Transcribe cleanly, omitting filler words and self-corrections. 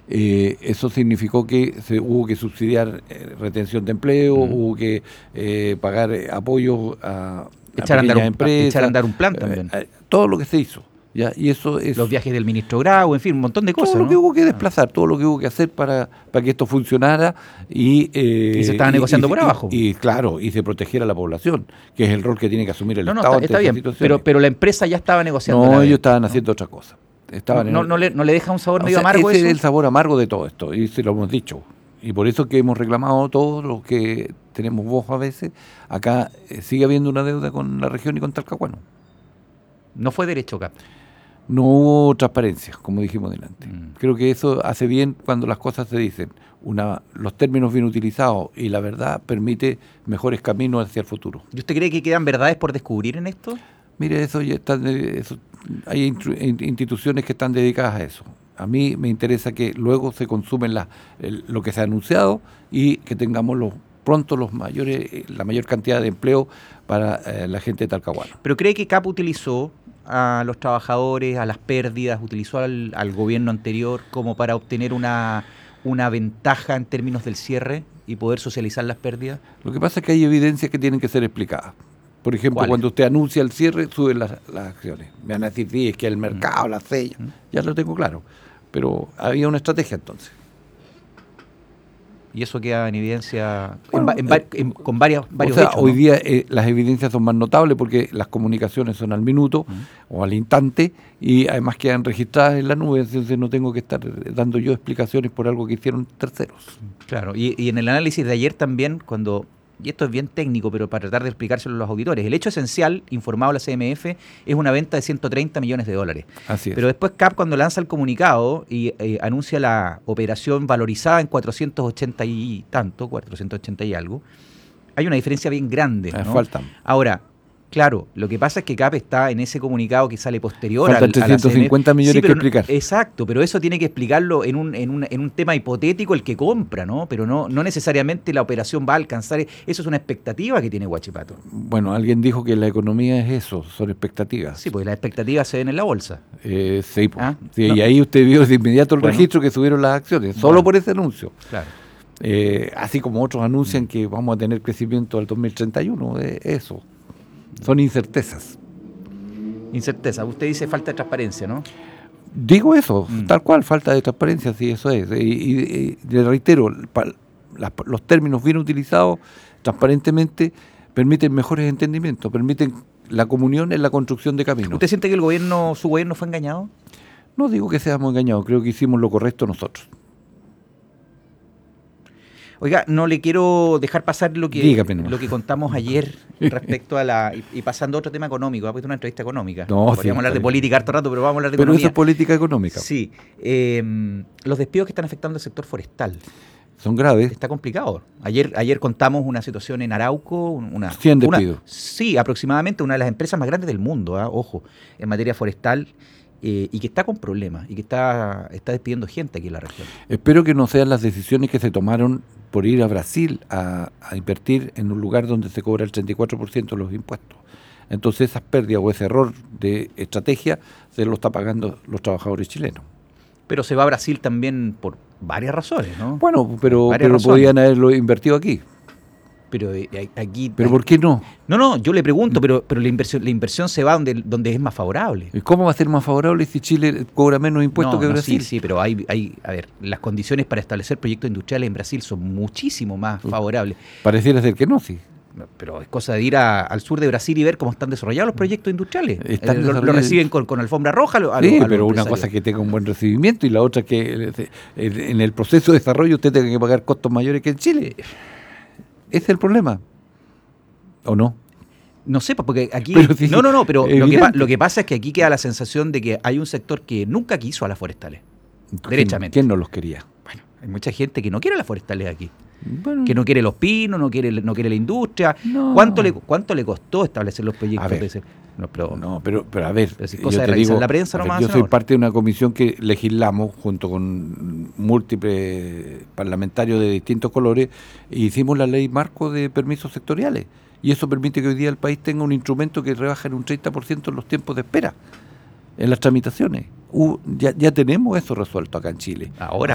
Eso significó que se hubo que subsidiar retención de empleo, hubo que pagar apoyos a pequeñas empresas. Echar a andar un plan también. Todo lo que se hizo. ¿Ya? Y eso es los viajes del ministro Grau, en fin, un montón de cosas. Todo lo que hubo que desplazar, todo lo que hubo que hacer para que esto funcionara y se estaba negociando por abajo. Y claro, y se protegiera a la población, que es el rol que tiene que asumir el Estado. Está bien, pero la empresa ya estaba negociando. No, ellos estaban haciendo otra cosa. No le deja un sabor medio amargo ese eso. Es el sabor amargo de todo esto, y se lo hemos dicho. Y por eso que hemos reclamado todos los que tenemos voz a veces, acá sigue habiendo una deuda con la región y con Talcahuano. No fue derecho acá. No hubo transparencia, como dijimos delante. Creo que eso hace bien cuando las cosas se dicen. Los términos bien utilizados y la verdad permite mejores caminos hacia el futuro. ¿Y usted cree que quedan verdades por descubrir en esto? Mire, hay instituciones que están dedicadas a eso. A mí me interesa que luego se consumen lo que se ha anunciado y que tengamos pronto la mayor cantidad de empleo para la gente de Talcahuano. ¿Pero cree que CAP utilizó a los trabajadores, a las pérdidas, utilizó al gobierno anterior como para obtener una ventaja en términos del cierre y poder socializar las pérdidas? Lo que pasa es que hay evidencias que tienen que ser explicadas. Por ejemplo, cuando usted anuncia el cierre, suben las acciones. Me van a decir, sí, es que el mercado las sella. Ya lo tengo claro. Pero había una estrategia entonces. Y eso queda en evidencia con varios hechos. Hoy ¿no? día las evidencias son más notables porque las comunicaciones son al minuto o al instante y además quedan registradas en la nube, entonces no tengo que estar dando yo explicaciones por algo que hicieron terceros. Claro, y en el análisis de ayer también, y esto es bien técnico, pero para tratar de explicárselo a los auditores, el hecho esencial, informado a la CMF, es una venta de $130 millones. Así es. Pero después CAP, cuando lanza el comunicado y anuncia la operación valorizada en 480 y algo, hay una diferencia bien grande, ¿no? Faltan. Ahora, claro, lo que pasa es que CAP está en ese comunicado que sale posterior Faltan 350 millones que explicar. Exacto, pero eso tiene que explicarlo en un tema hipotético el que compra, ¿no? Pero no necesariamente la operación va a alcanzar. Eso es una expectativa que tiene Huachipato. Bueno, alguien dijo que la economía es eso, son expectativas. Sí, porque las expectativas se ven en la bolsa. Sí, sí, y ahí usted vio de inmediato el registro que subieron las acciones, solo por ese anuncio. Claro. Así como otros anuncian que vamos a tener crecimiento al 2031, eso. Son incertezas. Incerteza. Usted dice falta de transparencia, ¿no? Digo eso, tal cual, falta de transparencia, sí, eso es. Y le reitero, los términos bien utilizados, transparentemente, permiten mejores entendimientos, permiten la comunión en la construcción de caminos. ¿Usted siente que su gobierno fue engañado? No digo que seamos engañados, creo que hicimos lo correcto nosotros. Oiga, no le quiero dejar pasar lo que contamos ayer respecto a y pasando a otro tema económico. Ha puesto una entrevista económica. Podríamos hablar de política harto rato, pero vamos a hablar de economía. Pero eso es política económica. Sí. Los despidos que están afectando al sector forestal. Son graves. Está complicado. Ayer contamos una situación en Arauco. 100 despidos. Sí, aproximadamente una de las empresas más grandes del mundo, ojo, en materia forestal. Y que está con problemas y que está despidiendo gente aquí en la región. Espero que no sean las decisiones que se tomaron por ir a Brasil a invertir en un lugar donde se cobra el 34% de los impuestos. Entonces esas pérdidas o ese error de estrategia se lo está pagando los trabajadores chilenos. Pero se va a Brasil también por varias razones, ¿no? Bueno, pero podían haberlo invertido aquí. Pero aquí... ¿Pero por qué no? No, yo le pregunto, pero la inversión se va donde es más favorable. ¿Y cómo va a ser más favorable si Chile cobra menos impuestos que Brasil? Sí, pero a ver, las condiciones para establecer proyectos industriales en Brasil son muchísimo más favorables. Pareciera ser que no, sí. Pero es cosa de ir al sur de Brasil y ver cómo están desarrollados los proyectos industriales. Lo reciben con alfombra roja. Pero una cosa es que tenga un buen recibimiento y la otra es que en el proceso de desarrollo usted tenga que pagar costos mayores que en Chile. Ese es el problema. ¿O no? No sé, porque aquí... Pero pero lo que pasa es que aquí queda la sensación de que hay un sector que nunca quiso a las forestales. Derechamente. ¿Quién no los quería? Bueno, hay mucha gente que no quiere las forestales aquí. Bueno, que no quiere los pinos, no quiere la industria. No. ¿Cuánto le costó establecer los proyectos? Pero a ver, pero si cosa de revisar la prensa nomás. Yo soy parte de una comisión que legislamos junto con múltiples parlamentarios de distintos colores e hicimos la ley marco de permisos sectoriales. Y eso permite que hoy día el país tenga un instrumento que rebaja en un 30% los tiempos de espera en las tramitaciones. Ya tenemos eso resuelto acá en Chile. Ahora